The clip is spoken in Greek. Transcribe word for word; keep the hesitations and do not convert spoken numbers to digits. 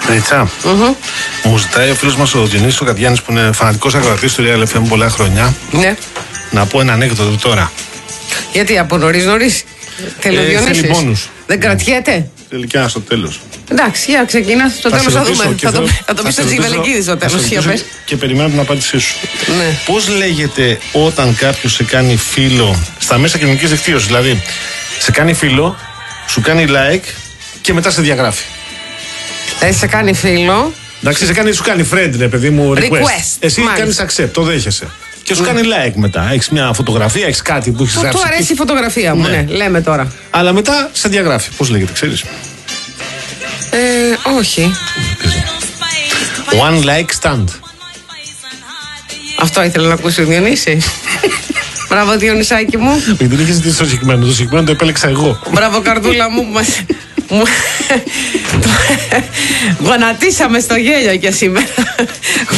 Ρίτσα, mm-hmm. μου ζητάει ο φίλος μας ο Διονύσης ο Καδιάννης, που είναι φανατικός ακροατής του Real εφ εμ πολλά χρόνια. Ναι. Να πω ένα ανέκδοτο τώρα. Γιατί από νωρίς νωρίς θέλει ο Διονύσης. Θέλει πόνους. Δεν κρατιέται. Θέλει και ένα στο τέλος. Εντάξει, για ξεκινά. Στο τέλος θα δούμε. Θα το, θα το πει στο Τζιβελεκίδη στο τέλος. Και περιμένω την απάντησή σου. Ναι. Πώς λέγεται όταν κάποιος σε κάνει φίλο στα μέσα κοινωνικής δικτύωσης? Δηλαδή, σε κάνει φίλο, σου κάνει like και μετά σε διαγράφει. Ε, σε κάνει φίλο. Εντάξει, σε κάνει, σου κάνει friend, ρε παιδί μου, request. request. Εσύ κάνεις accept, το δέχεσαι. Και σου κάνει like μετά. Έχεις μια φωτογραφία, έχεις κάτι που έχεις γράψει. Του αρέσει η φωτογραφία μου, ναι. ναι, λέμε τώρα. Αλλά μετά σε διαγράφει. Πώς λέγεται, ξέρεις? Ε, όχι. One like stand. Αυτό ήθελα να ακούσει ο Διονύση. Μπράβο, Διονυσάκη μου. Δεν είχε ζητήσει το συγκεκριμένο. Το συγκεκριμένο το επέλεξα εγώ. Μπράβο, καρδούλα μου που μας. Γονατίσαμε στο γέλιο και σήμερα.